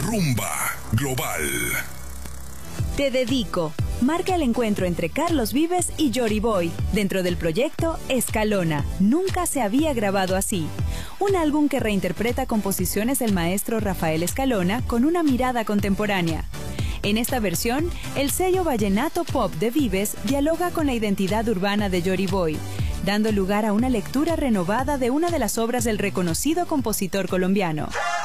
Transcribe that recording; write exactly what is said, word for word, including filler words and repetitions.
Rumba Global. Te dedico. Marca el encuentro entre Carlos Vives y Jory Boy dentro del proyecto Escalona. Nunca se había grabado así. Un álbum que reinterpreta composiciones del maestro Rafael Escalona con una mirada contemporánea. En esta versión, el sello vallenato pop de Vives dialoga con la identidad urbana de Jory Boy, dando lugar a una lectura renovada de una de las obras del reconocido compositor colombiano.